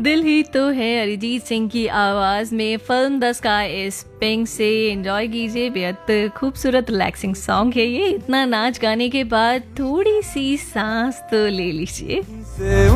दिल ही तो है अरिजीत सिंह की आवाज में film the sky is pink से एंजॉय कीजिए। बेहद खूबसूरत रिलैक्सिंग सॉन्ग है ये। इतना नाच गाने के बाद थोड़ी सी सांस तो ले लीजिए।